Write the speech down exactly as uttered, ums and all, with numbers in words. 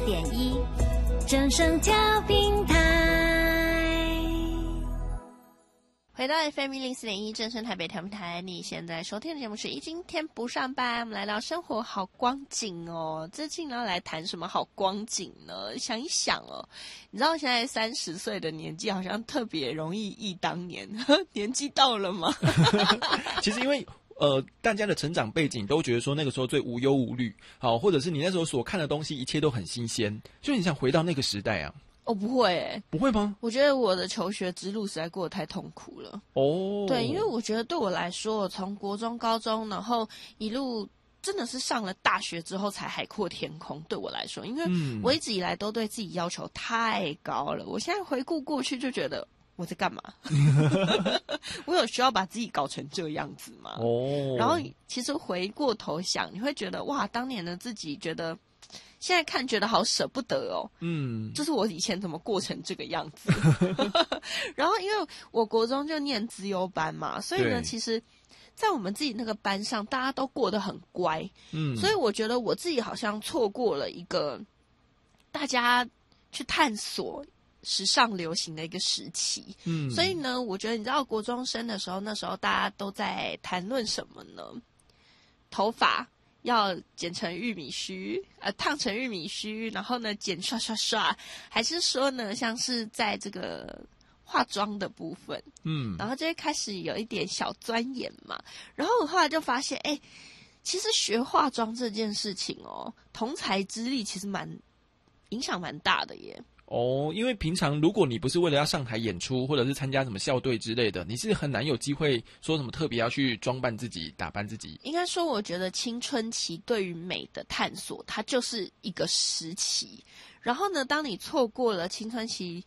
点一，正声教平台。 回到 F M 一零四点一正声台北调频台，你现在收听的节目是一今天不上班，我们来聊生活好光景哦。最近要来谈什么好光景呢？想一想哦，你知道现在三十岁的年纪好像特别容易忆当年，年纪到了吗？ 其实因为呃，大家的成长背景都觉得说那个时候最无忧无虑，好，或者是你那时候所看的东西一切都很新鲜，就你想回到那个时代啊。 我、哦、不会诶、欸， 不会吗？ 我觉得我的求学之路实在过得太痛苦了。 哦， 对，因为我觉得对我来说，我从国中、高中，然后一路真的是上了大学之后才海阔天空。对我来说，因为我一直以来都对自己要求太高了。我现在回顾过去，就觉得我在干嘛？我有需要把自己搞成这样子吗？哦，然后其实回过头想，你会觉得哇，当年的自己觉得。现在看觉得好舍不得哦，嗯，就是我以前怎么过成这个样子。然后因为我国中就念资优班嘛，所以呢，其实在我们自己那个班上，大家都过得很乖，嗯，所以我觉得我自己好像错过了一个大家去探索时尚流行的一个时期，嗯，所以呢，我觉得你知道国中生的时候，那时候大家都在谈论什么呢？头发。要剪成玉米须，呃，烫成玉米须，然后呢，剪刷刷刷，还是说呢，像是在这个化妆的部分，嗯，然后就会开始有一点小钻研嘛。然后我后来就发现，哎，其实学化妆这件事情哦，同才之力其实蛮影响蛮大的耶。 哦，因为平常如果你不是为了要上台演出，或者是参加什么校队之类的，你是很难有机会说什么特别要去装扮自己、打扮自己。 应该说，我觉得青春期对于美的探索，它就是一个时期。然后呢，当你错过了青春期